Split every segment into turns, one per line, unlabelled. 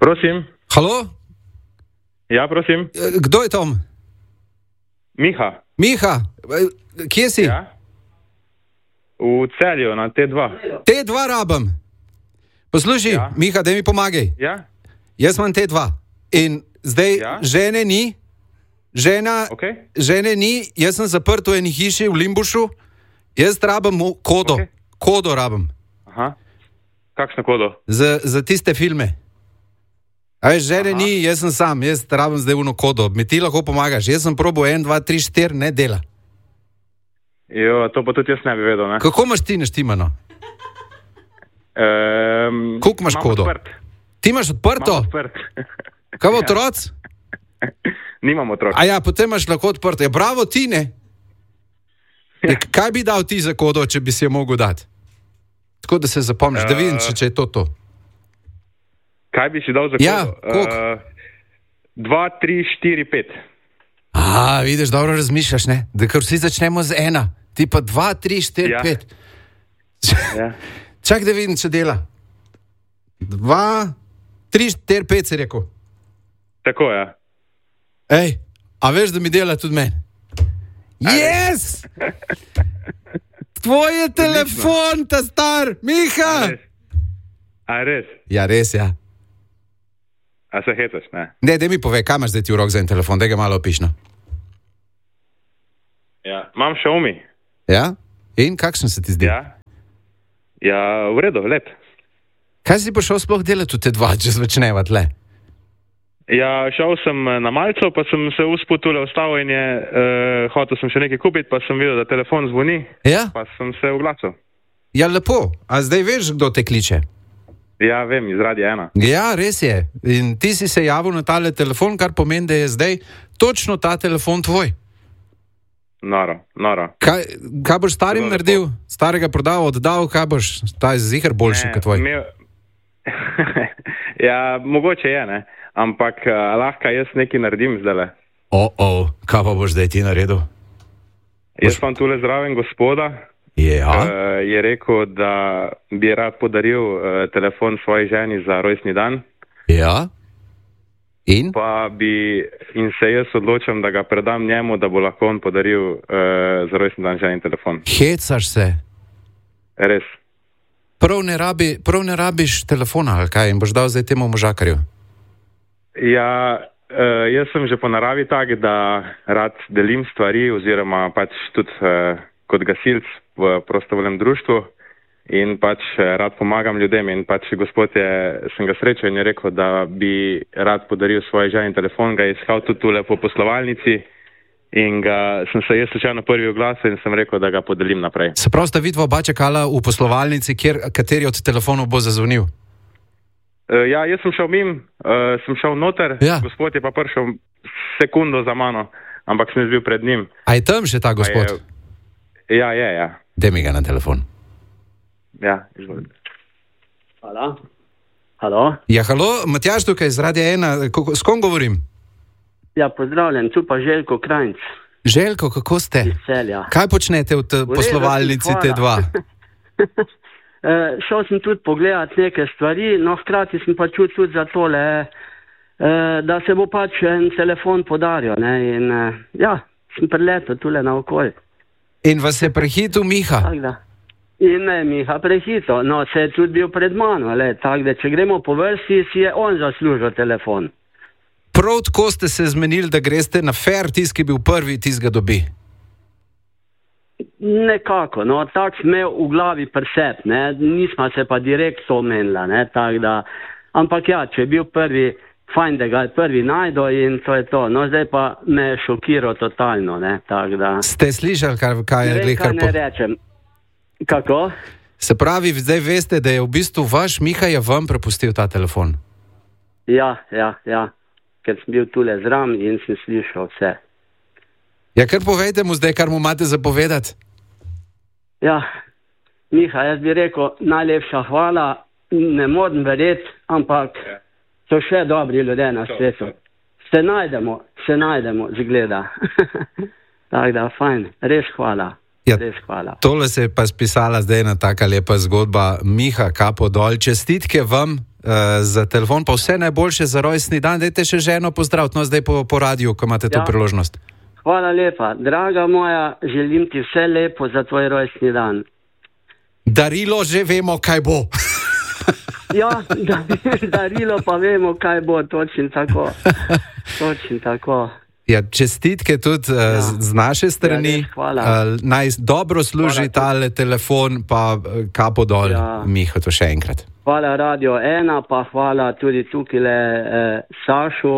Prosim.
Halo?
Ja, prosim.
Kdo je tam? Miha, kje si?
Ja. V Celju, na T2.
T2 rabim. Poslušaj, ja. Miha, daj mi pomagaj.
Ja.
Jaz imam T2 in zdaj žene ni. Žene ni, jaz sem zaprt v eni hiši v Limbušu. Jaz rabim kodo. Kodo rabim.
Aha. Kakšno kodo?
Za tiste filme. A veš, žene ni, jaz sem sam, jaz rabim zdaj uno kodo. Mi ti lahko pomagaš. Jaz sem probal 1, 2, 3, 4, ne dela.
Jo, to pa tudi jaz ne bi vedel, ne?
Kako imaš ti naštimano? Koliko imaš kodo?
Odprt.
Ti imaš odprto?
Imam odprt.
Kaj bo otroc?
Nimam otrok.
A ja, potem imaš lahko odprto. Ja, bravo ti, ne? Ja. Kaj bi dal ti za kodo, če bi si jo mogel dati? Tako da se zapomniš, da vidim, če je to.
Kaj bi si dal za kodo?
Ja, koliko?
2, 3, 4, 5.
Vidiš, dobro razmišljaš, ne? Da kar vsi začnemo z 1. Ti pa 2, 3, 4, 5.
Ja.
Čak, da vidim, če dela. 2, 3, 4, 5 si rekel.
Tako, ja.
Ej, a veš, da mi dela tudi meni? Yes! Tvoj je telefon, ta star, Miha!
A res?
Ja, res, ja.
A se hecaš, ne?
Ne, daj mi povej, kaj imaš zdaj ti v rok za en telefon, da ga malo opišno.
Ja, imam Xiaomi.
Ja? In kakšen se ti zdi?
Ja, v redu, lep.
Kaj si pa šel sploh delati v T2, če začneva tle?
Ja, šel sem na Malco, pa sem se usput tule ustavil in hotel sem še nekaj kupiti, pa sem videl, da telefon zvoni.
Ja?
Pa sem se oglasil.
Ja, lepo. A zdaj veš, kdo te kliče?
Ja, vem, iz Radia 1.
Ja, res je. In ti si se javil na tale telefon, kar pomeni, da je zdaj točno ta telefon tvoj.
Noro.
Kaj boš starim naredil? Starega prodal, oddal, kaj boš? Ta je ziher boljši kot tvoj.
Ja, mogoče je, ne? Ampak lahko jaz nekaj naredim zdajle.
Kaj pa boš zdaj ti naredil?
Jaz vam tule zraven gospoda. Je rekel, da bi rad podaril telefon svoji ženi za rojstni dan.
Ja. In
se jaz odločam, da ga predam njemu, da bo lahko on podaril za rojstni dan ženi telefon.
Hecaš se?
Res.
Prav ne rabiš telefona, ali kaj? In boš dal zdaj temu možakarju? Ja,
jaz sem že po naravi tak, da rad delim stvari oziroma pač tudi kot gasilc v prostovoljnem društvu in pač rad pomagam ljudem in pač gospod sem ga srečal in je rekel, da bi rad podaril svoje ženi telefon, ga je iskal tudi tule po poslovalnici in sem se jaz slučajno prvi oglasil in sem rekel, da ga podelim naprej.
Se pravi, sta vidva oba čakala v poslovalnici, kateri od telefonov bo zazvonil?
Ja, jaz sem šel sem šel noter, gospod je pa prišel sekundo za mano, ampak sem bil pred njim.
A je tam še ta gospod?
Ja.
Daj mi ga na telefon.
Ja, izvolite.
Halo?
Ja, halo, Matjaž tukaj iz Radia 1, s kom govorim?
Ja, pozdravljen, tu pa Željko Krajnc.
Željko, kako ste?
Iz Celja.
Kaj počnete v poslovalnici T2?
Šel sem tudi pogledati neke stvari, no hkrati sem pa čutil tudi za tole, da se bo pač en telefon podaril, ne, in sem preletel tule na okolj.
In vas je prehitil Miha?
Takda. In ne, Miha prehitil, no, se je tudi bil pred mano, tako da če gremo po vrsti, si je on zaslužil telefon.
Prav tako ste se zmenili, da greste na fair, tisti, ki je bil prvi, tisti ga dobi?
Nekako, no, tako sem imel v glavi presep, ne, nismo se pa direkt to omenila, ne, tako da, ampak ja, če je bil prvi, fajn, da ga je prvi najdo in to je to, no, zdaj pa me je šokiral totalno, ne, tako da.
Ste slišali, kaj je lekar
ne rečem. Kako?
Se pravi, zdaj veste, da je v bistvu vaš Miha je vam prepustil ta telefon?
Ja, ker sem bil tule zram in sem slišal vse.
Ja, kar povejte mu zdaj, kar mu imate zapovedati.
Ja, Miha, jaz bi rekel, najlepša hvala, ne morem verjeti, ampak so še dobri ljudje na svetu. Se najdemo, zgleda. Tako da, fajn, res hvala.
Ja, tole se je pa spisala zdaj ena taka lepa zgodba. Miha, kapo dol, čestitke vam za telefon, pa vse najboljše za rojstni dan. Dajte še ženo pozdraviti, no zdaj po radiju, ko imate to priložnost.
Hvala lepa. Draga moja, želim ti vse lepo za tvoj rojstni dan.
Darilo že vemo, kaj bo.
Ja, darilo pa vemo, kaj bo, točno tako. Točno tako.
Ja, čestitke tudi z naše strani. Naj dobro služi tale telefon, pa kapo dol, Miha, to še enkrat.
Hvala Radio 1, pa hvala tudi tukaj Sašu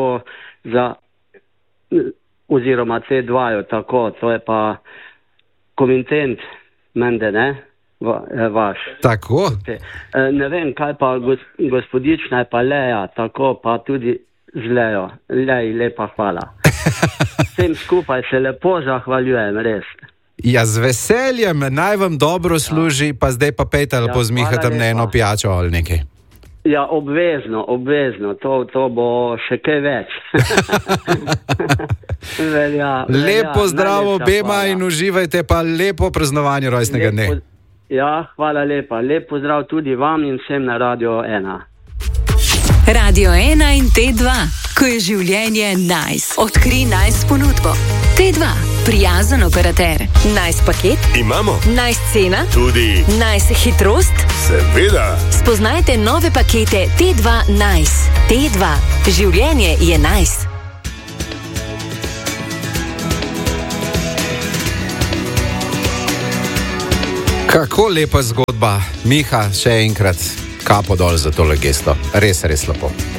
oziroma C2, tako, to je pa komitent mende, ne? Vaš.
Tako?
Ne vem, kaj pa gospodična je pa Leja, tako pa tudi z Lejo. Lej, lepa hvala. Vsem skupaj se lepo zahvaljujem, res.
Ja, z veseljem, naj vam dobro služi, pa zdaj pa pejte lepo z Miha tam na eno pijačo ali nekaj.
Ja, obvezno, to bo še kaj več.
Lepo zdravo obema in uživajte pa lepo praznovanje rojstnega dne.
Ja, hvala lepa. Lep pozdrav tudi vam in vsem na Radio 1.
Radio 1 in T2, ko je življenje nice. Odkri nice ponudbo. T2, prijazen operater. Nice paket?
Imamo.
Nice cena?
Tudi.
Nice hitrost?
Seveda.
Spoznajte nove pakete T2 Nice. T2, življenje je nice.
Kako lepa zgodba. Miha, še enkrat kapo dol za tole gesto. Res lepo.